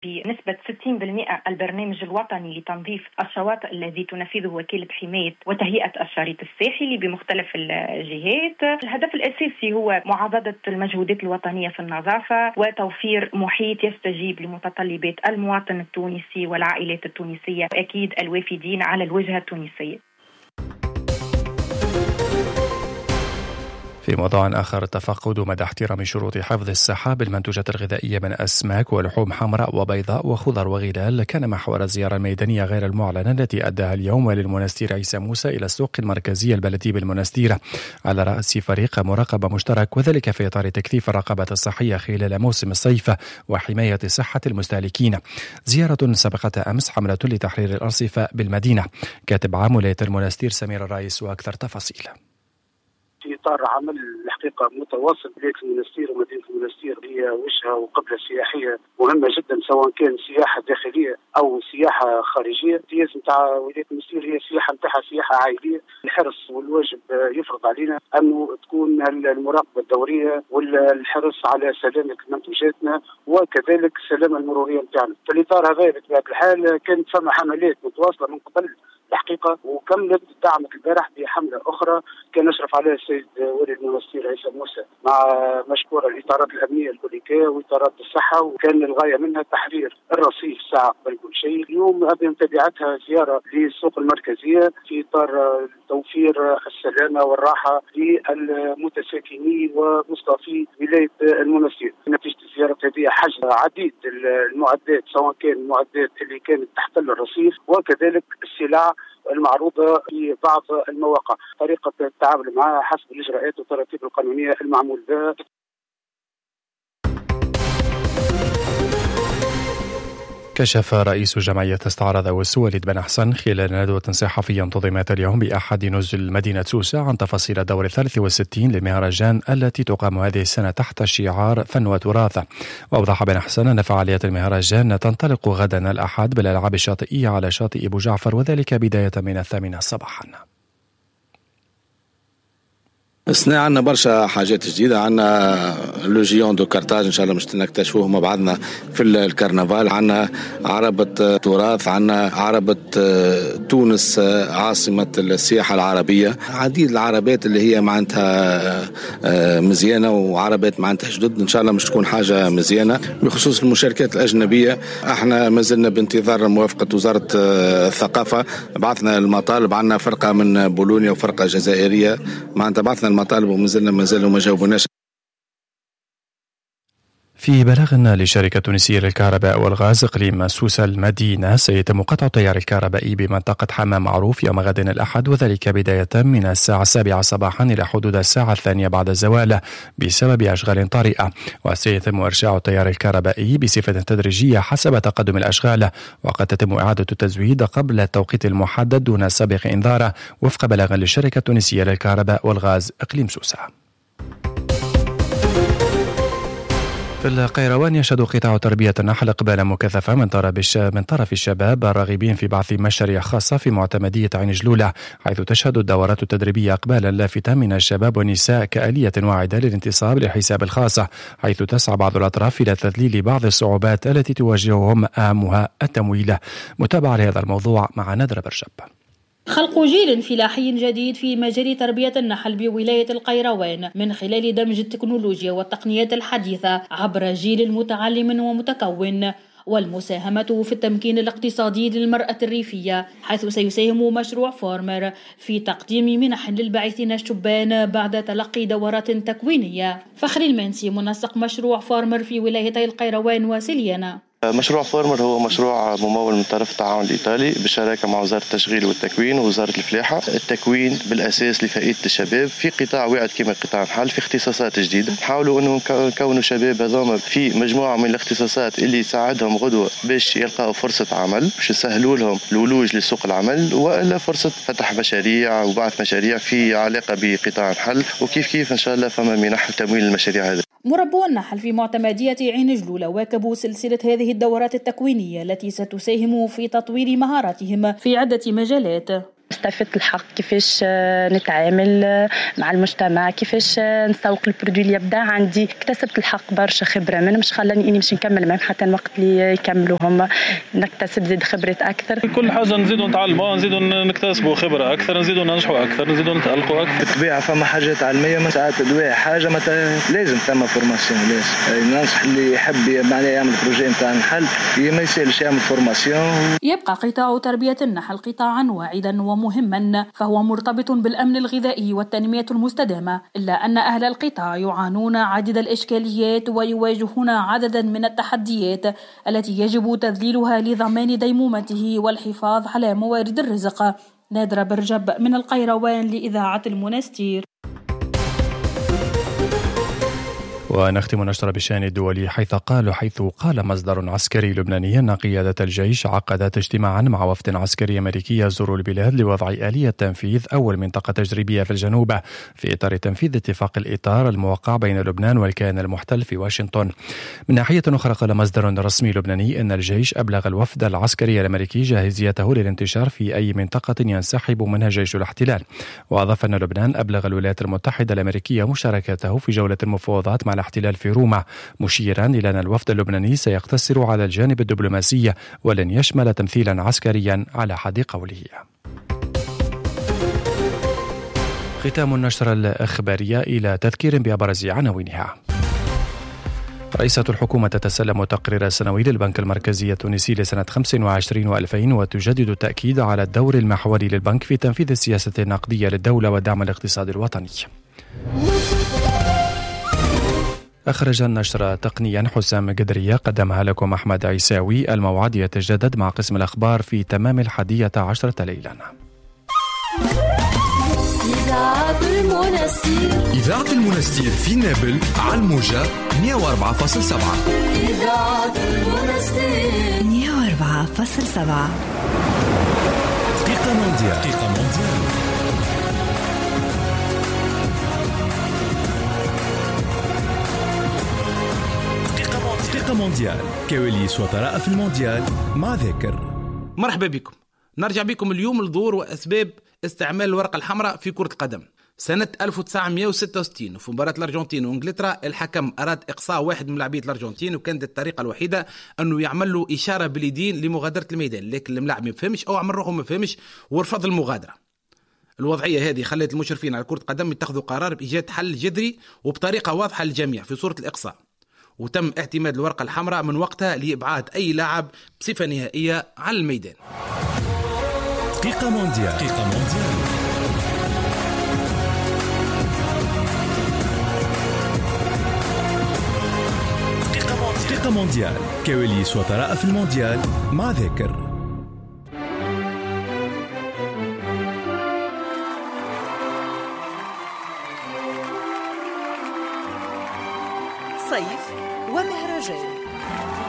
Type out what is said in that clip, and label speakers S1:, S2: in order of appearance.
S1: بنسبة 60% البرنامج الوطني لتنظيف الشواطئ الذي تنفذه وكالة حماية وتهيئة الشريط الساحلي بمختلف الجهات. الهدف الأساسي هو معاضدة المجهودات الوطنية في النظافة وتوفير محيط يستجيب لمتطلبات المواطن التونسي والعائلات التونسية، وأكيد الوافدين على الوجهة التونسية.
S2: في موضوع آخر، تفقد مدى احترام شروط حفظ الصحة بالمنتوجات الغذائية من أسماك ولحوم حمراء وبيضاء وخضر وغلال كان محور الزيارة الميدانية غير المعلنة التي أداها اليوم للمنستير عيسى موسى إلى السوق المركزي البلدي بالمنستير على رأس فريق مراقبة مشترك، وذلك في إطار تكثيف الرقابة الصحية خلال موسم الصيف وحماية صحة المستهلكين. زيارة سبقتها أمس حملة لتحرير الأرصفة بالمدينة. كاتب عام ولاية المنستير سمير الرئيس وأكثر تفاصيل.
S3: في إطار عمل الحقيقة متواصل ولاية المنستير ومدينة المنستير هي وجهة وقبلة سياحية مهمة جدا، سواء كان سياحة داخلية أو سياحة خارجية. السياسة نتاع ولاية المنستير هي السياحة نتاعها سياحة عائلية. الحرص والواجب يفرض علينا أنه تكون المراقبة الدورية والحرص على سلامة منتوجاتنا وكذلك السلامة المرورية نتاعنا. في الإطار هذا بطبيعة الحال كانت فما حملات متواصلة من قبل الحقيقة، وكملت دعمت البارح بحملة أخرى كان يشرف عليها السيد ولي المنستير عيسى موسى مع مشكورة الإطارات الأمنية الكليكية وإطارات الصحة، وكان الغاية منها تحرير الرصيف ساعة قبل كل شيء. اليوم أبي تبعتها زيارة للسوق المركزية في إطار توفير السلامة والراحة للمتساكنين ومستضيفي ولاية المنستير. نتيجة الزيارة هذه حجز عديد المعدات، سواء كان المعدات اللي كانت تحتل الرصيف وكذلك السلع المعروضة في بعض المواقع. طريقة التعامل معها حسب الإجراءات والتراتيب القانونية المعمول بها.
S2: كشف رئيس جمعية استعراض أوس وليد بن أحسن خلال ندوة صحفية انتظمت اليوم بأحد نزل مدينة سوسة عن تفاصيل دور 63 للمهرجان التي تقام هذه السنة تحت شعار فن وتراث. وأوضح بن أحسن أن فعاليات المهرجان تنطلق غدا الأحد بالألعاب الشاطئية على شاطئ أبو جعفر، وذلك بداية من 8 صباحا.
S4: السنة عنا برشا حاجات جديدة. عنا لوجيون دو كارتاج إن شاء الله مش نكتشفوه مع بعضنا في الكرنفال. عنا عربة تراث، عنا عربة تونس عاصمة السياحة العربية. عديد العربات اللي هي معناتها مزيانة وعربات معناتها جدد. إن شاء الله مش تكون حاجة مزيانة. بخصوص المشاركات الأجنبية احنا ما زلنا بانتظار موافقة وزارة الثقافة. بعثنا المطالب، عنا فرقة من بولونيا وفرقة جزائرية معناتها بعثنا المطالب وما زالوا ما جاوبوناش.
S2: في بلاغ للشركة التونسية للكهرباء والغاز إقليم سوسة المدينة سيتم قطع التيار الكهربائي بمنطقة حمام معروف يوم غد الأحد، وذلك بداية من الساعة 7 صباحا إلى حدود الساعة 2 بعد الزوال بسبب أشغال طارئة. وسيتم إرشاع التيار الكهربائي بصفة تدريجية حسب تقدم الأشغال، وقد تتم إعادة التزويد قبل التوقيت المحدد دون سابق إنذار وفق بلاغ للشركة التونسية للكهرباء والغاز إقليم سوسة. في القيروان يشهد قطاع تربية النحل إقبالا مكثفا من طرف الشباب الراغبين في بعث مشاريع خاصة في معتمدية عين جلولة، حيث تشهد الدورات التدريبية إقبالا لافتا من الشباب والنساء كآلية واعدة للانتصاب للحساب الخاص، حيث تسعى بعض الأطراف إلى تذليل بعض الصعوبات التي تواجههم أهمها التمويل. متابعة لهذا الموضوع مع نادر برشب.
S5: خلق جيل فلاحي جديد في مجال تربية النحل بولاية القيروان من خلال دمج التكنولوجيا والتقنيات الحديثة عبر جيل متعلم ومتكون، والمساهمة في التمكين الاقتصادي للمرأة الريفية، حيث سيساهم مشروع فارمر في تقديم منح للباعثين الشبان بعد تلقي دورات تكوينية. فخري المنسي منسق مشروع فارمر في ولايتي القيروان وسليانة.
S6: مشروع فارمر هو مشروع ممول من طرف التعاون الإيطالي بالشراكة مع وزارة التشغيل والتكوين ووزارة الفلاحة. التكوين بالأساس لفائدة الشباب في قطاع واعد كما قطاع النحل في اختصاصات جديدة. نحاولوا أنه نكونوا شباب هذوما في مجموعة من الاختصاصات اللي يساعدهم غدوة باش يلقاوا فرصة عمل، باش يسهلوا لهم الولوج لسوق العمل، وإلا فرصة فتح مشاريع وبعث مشاريع في علاقة بقطاع النحل، وكيف إن شاء الله فما منح تمويل المشاريع هذه.
S5: مربو النحل في معتمدية عين جلولة واكبوا سلسلة هذه الدورات التكوينية التي ستساهم في تطوير مهاراتهم في عدة مجالات.
S7: استفدت الحق كيفاش نتعامل مع المجتمع، كيفاش نسوق البرودوي اللي يبدا عندي. اكتسبت الحق برشا خبرة منهم، مش خلاني إني مش نكمل معهم حتى الوقت اللي يكملوهم، نكتسب زيد خبرة أكثر.
S8: كل حاجة نزيدوا نتعلموا، نزيدوا نكتسبوا خبرة أكثر، نزيدوا ننجحوا أكثر، نزيدوا نتألقوا أكثر.
S9: بالطبيعة فما حاجات علمية من ساعات أدوية حاجة لازم ثم فورماسيون، لازم ننصح اللي يحب معناه يعمل بروجي نتاع النحل ما يسالش يعمل فورماسيون.
S5: يبقى قطاع تربية النحل قطاعا واعدا ومهما، فهو مرتبط بالأمن الغذائي والتنمية المستدامة، إلا أن أهل القطاع يعانون عديد الإشكاليات ويواجهون عددا من التحديات التي يجب تذليلها لضمان ديمومته والحفاظ على موارد الرزق. نادرة برجب من القيروان لإذاعة المنستير.
S2: ونختم نشرة بالشأن الدولي حيث قال مصدر عسكري لبناني أن قيادة الجيش عقدت اجتماعا مع وفد عسكري أمريكي يزور البلاد لوضع آلية تنفيذ أول منطقة تجريبية في الجنوب في إطار تنفيذ اتفاق الإطار الموقع بين لبنان والكيان المحتل في واشنطن. من ناحية أخرى قال مصدر رسمي لبناني أن الجيش أبلغ الوفد العسكري الأمريكي جاهزيته للانتشار في أي منطقة ينسحب منها جيش الاحتلال، وأضاف أن لبنان أبلغ الولايات المتحدة الأمريكية مشاركته في جولة المفاوضات مع الاحتلال في روما، مشيرا إلى أن الوفد اللبناني سيقتصر على الجانب الدبلوماسي ولن يشمل تمثيلا عسكريا على حد قوله. ختام النشرة الإخبارية إلى تذكير بأبرز عناوينها. رئيسة الحكومة تتسلم تقرير السنوي للبنك المركزي التونسي لسنة 25 و2000 وتجدد التأكيد على الدور المحوري للبنك في تنفيذ السياسة النقدية للدولة ودعم الاقتصاد الوطني. أخرج النشرة تقنيا حسام قدرية، قدمها لكم أحمد عيساوي. الموعد يتجدد مع قسم الأخبار في تمام 11 ليلا.
S10: إذاعة المنستير في نابل على الموجة 104.7. إذاعة المنستير 104.7. دقيقة مونديال. دقيقة مونديال، كواليس وطرائف المونديال مع ذاكر.
S11: مرحبا بكم. نرجع بكم اليوم لظهور وأسباب استعمال الورقة الحمراء في كرة القدم. سنة 1966 في مباراة الأرجنتين وإنجلترا الحكم أراد إقصاء واحد من لاعبي الأرجنتين، وكانت الطريقة الوحيدة أنه يعمل له إشارة باليدين لمغادرة الميدان، لكن الملاعب ما فهمش أو عمل روحه ما فهمش ورفض المغادرة. الوضعية هذه خلت المشرفين على كرة القدم يتخذوا قرار بإيجاد حل جذري وبطريقة واضحة للجميع في صورة الإقصاء، وتم اعتماد الورقة الحمراء من وقتها لإبعاد أي لاعب بصفة نهائية عن الميدان.
S10: دقيقة مونديال. دقيقة مونديال، كواليس وطرائف المونديال مع ذاكر.
S12: صيف ومهرجان.